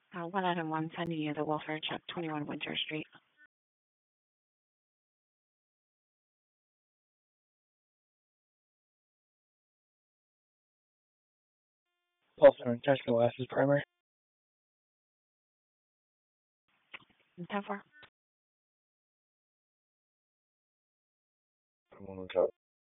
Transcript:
One item one, sending you the welfare check, 21 Winter Street. Also, intentional glasses primary. 10-4. I'm on the top.